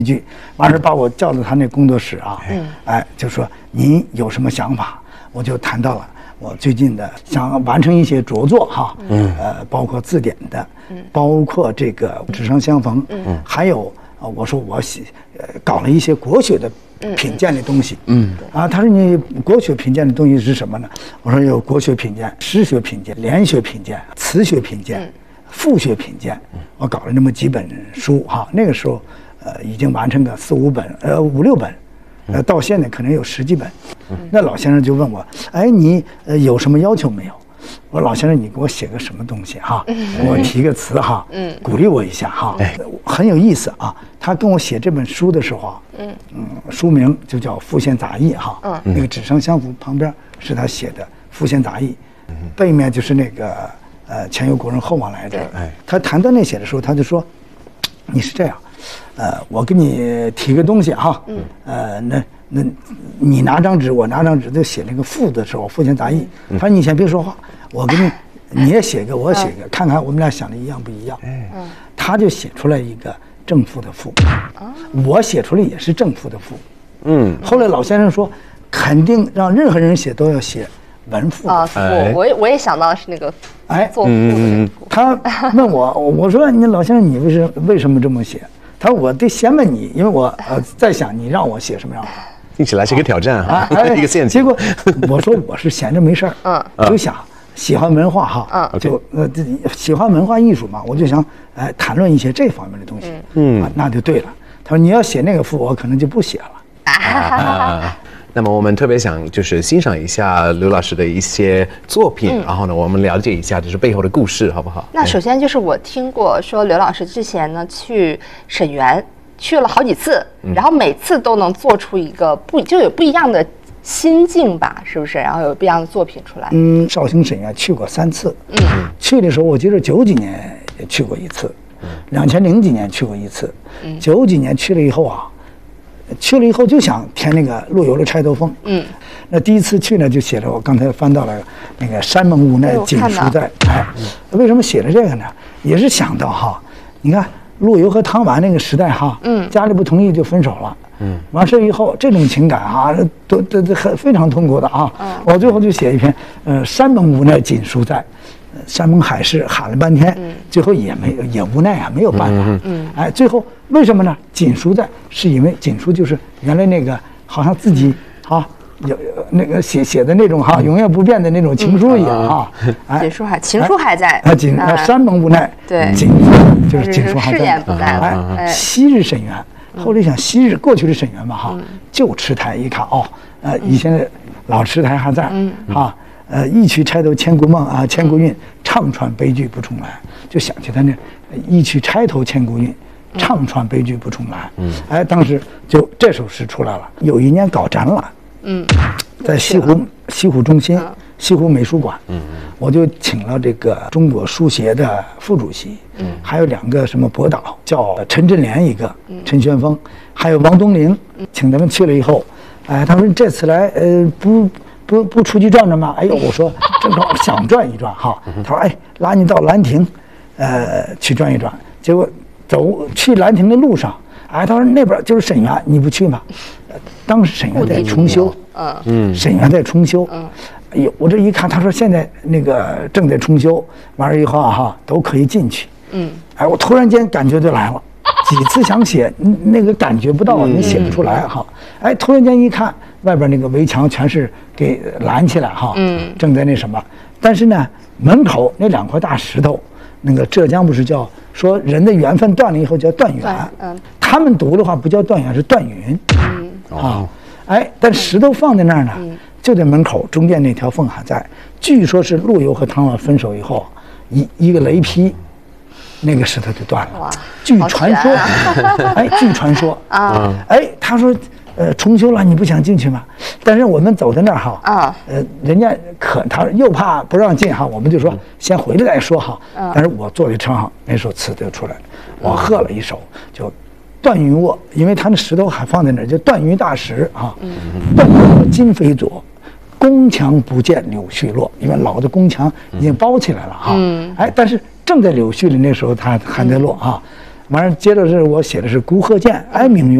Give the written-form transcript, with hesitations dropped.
一句，完事把我叫到他那工作室啊，就说您有什么想法？我就谈到了我最近的想完成一些着作哈，包括字典的，包括这个纸上相逢，还有我说我搞了一些国学的品鉴的东西，他说你国学品鉴的东西是什么呢？我说有国学品鉴、诗学品鉴、联学品鉴、词学品鉴、复学品鉴，我搞了那么几本书哈，那个时候。已经完成个4、5本，5、6本，到现在可能有10几本。那老先生就问我，哎，你有什么要求没有？我说老先生，你给我写个什么东西哈？我提个词哈，鼓励我一下哈，很有意思啊。他跟我写这本书的时候啊，书名就叫《复现杂义》哈，那个纸上相符旁边是他写的《复现杂义》，背面就是那个前有古人后往来者。他谈到那写的时候，他就说，你是这样。我给你提个东西哈，那你拿张纸，我拿张纸，就写那个赋的时候，复现杂义。他说你先别说话，我给你也写个，我写个，看看我们俩想的一样不一样。他就写出来一个正赋的赋，我写出来也是正赋的赋。后来老先生说，肯定让任何人写都要写文赋的赋。 我也想到是那个做赋的。 他问我说你老先生你为什么这么写？他说我得先问你，因为我在想你让我写什么样的。 听起来是一个挑战哈，一个陷阱。 结果我说我是闲着没事儿，就想喜欢文化哈，就喜欢文化艺术嘛，我就想谈论一些这方面的东西。那就对了。他说你要写那个赋，我可能就不写了。 那么我们特别想就是欣赏一下刘老师的一些作品，然后呢，我们了解一下就是背后的故事，好不好？ 那首先就是我听过说刘老师之前呢去沈园去了好几次，然后每次都能做出一个就有不一样的心境吧，是不是？然后有不一样的作品出来。 绍兴沈园去过3次。去的时候我记得90几年也去过一次，2000几年去过一次，90几年去了以后啊。去了以后就想填那个陆游的《钗头凤》。那第一次去呢，就写了我刚才翻到了那个山盟无奈锦书在。为什么写了这个呢？也是想到哈，你看陆游和唐婉那个时代哈，家里不同意就分手了。完事以后这种情感哈，都非常痛苦的啊。我最后就写一篇山盟无奈锦书在。山盟海誓喊了半天，最后也无奈啊，没有办法。最后为什么呢？锦书在，是因为锦书就是原来那个好像自己有那个写的那种永远不变的那种情书一样情书还在。 山盟无奈， 对， 锦就是锦书还在。 誓言不在了。 昔日沈园，后来想昔日过去的沈园嘛旧池台一看以前的老池台还在一曲钗头千古梦千古韵，唱穿悲剧不重来，就想起他那一曲钗头千古韵，唱穿悲剧不重来。当时就这首诗出来了。有一年搞展览，在西湖中心西湖美术馆，我就请了这个中国书协的副主席，还有2个什么博导，叫陈振联一个，陈玄峰，还有王东陵，请他们去了以后，他们这次来不出去转转吗？我说正好想转一转哈。他说拉你到兰亭，去转一转。结果去兰亭的路上，他说那边就是沈园，你不去吗？当时沈园在重修，沈园在重修。我这一看，他说现在那个正在重修，完了以后都可以进去。我突然间感觉就来了。几次想写，那个感觉不到，你写不出来突然间一看，外边那个围墙全是给拦起来正在那什么。但是呢，门口那2块大石头，那个浙江不是叫说人的缘分断了以后叫断缘，他们读的话不叫断缘，是断云。但石头放在那儿呢，就在门口中间那条缝还在。据说是陆游和唐婉分手以后，一个雷劈。那个石头就断了，据传说，据传说他说，重修了，你不想进去吗？但是我们走在那儿人家他又怕不让进我们就说先回来再说但是我坐在车上，那首词就出来了，我喝了一首，就断云卧，因为他那石头还放在那儿，就断云大石断云卧今非昨。宫墙不见柳絮落，因为老的宫墙已经包起来了但是正在柳絮里那时候它还在落完了接着是我写的是孤鹤剑，哀鸣